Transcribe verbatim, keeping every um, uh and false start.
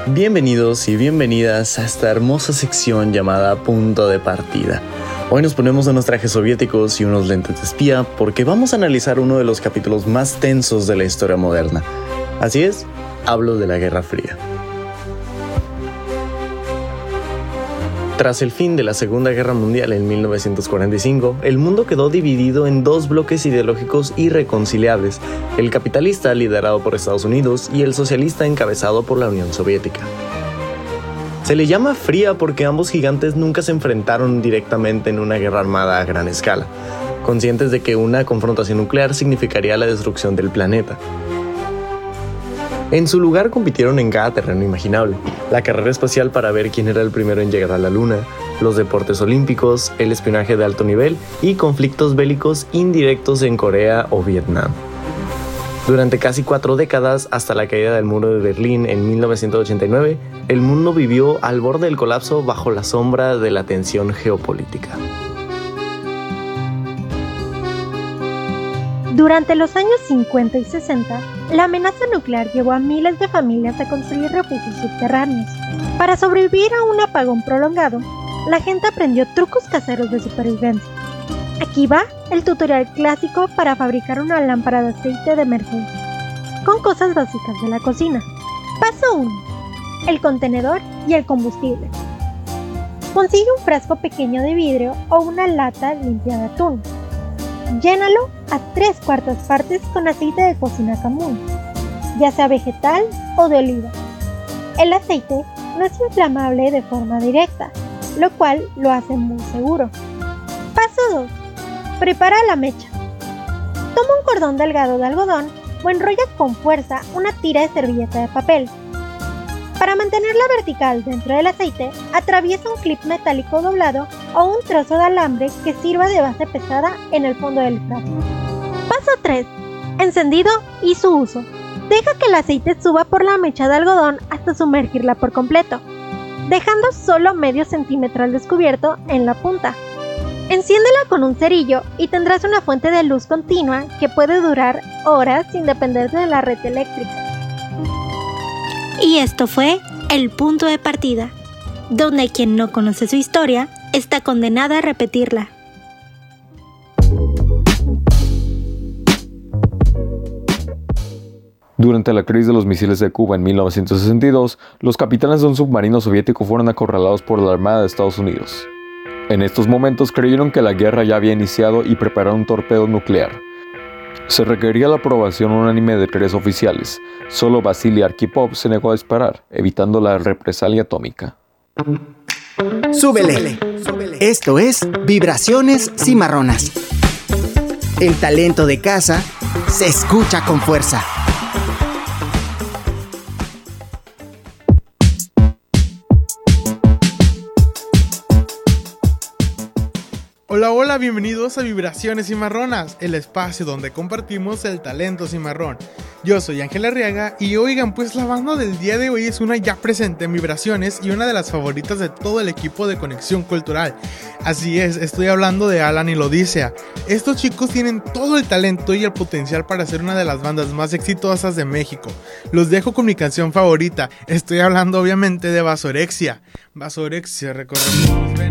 Bienvenidos y bienvenidas a esta hermosa sección llamada Punto de Partida. Hoy nos ponemos unos trajes soviéticos y unos lentes de espía porque vamos a analizar uno de los capítulos más tensos de la historia moderna. Así es, hablo de la Guerra Fría. Tras el fin de la Segunda Guerra Mundial en mil novecientos cuarenta y cinco, el mundo quedó dividido en dos bloques ideológicos irreconciliables, el capitalista liderado por Estados Unidos y el socialista encabezado por la Unión Soviética. Se le llama fría porque ambos gigantes nunca se enfrentaron directamente en una guerra armada a gran escala, conscientes de que una confrontación nuclear significaría la destrucción del planeta. En su lugar compitieron en cada terreno imaginable: la carrera espacial para ver quién era el primero en llegar a la Luna, los deportes olímpicos, el espionaje de alto nivel y conflictos bélicos indirectos en Corea o Vietnam. Durante casi cuatro décadas, hasta la caída del muro de Berlín en mil novecientos ochenta y nueve, el mundo vivió al borde del colapso bajo la sombra de la tensión geopolítica. Durante los años cincuenta y sesenta, la amenaza nuclear llevó a miles de familias a construir refugios subterráneos. Para sobrevivir a un apagón prolongado, la gente aprendió trucos caseros de supervivencia. Aquí va el tutorial clásico para fabricar una lámpara de aceite de emergencia, con cosas básicas de la cocina. Paso uno. El contenedor y el combustible. Consigue un frasco pequeño de vidrio o una lata limpia de atún. Llénalo a tres cuartas partes con aceite de cocina común, ya sea vegetal o de oliva. El aceite no es inflamable de forma directa, lo cual lo hace muy seguro. Paso dos. Prepara la mecha. Toma un cordón delgado de algodón o enrolla con fuerza una tira de servilleta de papel. Para mantenerla vertical dentro del aceite, atraviesa un clip metálico doblado o un trozo de alambre que sirva de base pesada en el fondo del frasco. Paso tres. Encendido y su uso. Deja que el aceite suba por la mecha de algodón hasta sumergirla por completo, dejando solo medio centímetro al descubierto en la punta. Enciéndela con un cerillo y tendrás una fuente de luz continua que puede durar horas sin depender de la red eléctrica. Y esto fue el punto de partida, donde quien no conoce su historia está condenada a repetirla. Durante la crisis de los misiles de Cuba en mil novecientos sesenta y dos, los capitanes de un submarino soviético fueron acorralados por la Armada de Estados Unidos. En estos momentos creyeron que la guerra ya había iniciado y prepararon un torpedo nuclear. Se requería la aprobación unánime de tres oficiales. Solo Vasily Arkhipov se negó a disparar, evitando la represalia atómica. Súbele. Esto es Vibraciones Cimarronas. El talento de casa se escucha con fuerza. Hola, hola, bienvenidos a Vibraciones Cimarronas, el espacio donde compartimos el talento cimarrón. Yo soy Ángel Arriaga y oigan, pues la banda del día de hoy es una ya presente en Vibraciones y una de las favoritas de todo el equipo de Conexión Cultural. Así es, estoy hablando de Alan y Lodicea. Estos chicos tienen todo el talento y el potencial para ser una de las bandas más exitosas de México. Los dejo con mi canción favorita, estoy hablando obviamente de Vasorexia. Vasorexia, recordemos.